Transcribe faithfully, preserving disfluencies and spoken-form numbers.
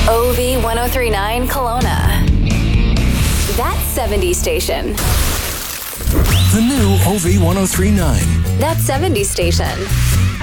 O V one oh three point nine Kelowna. That seventies station. The new O V one oh three point nine. That seventies station.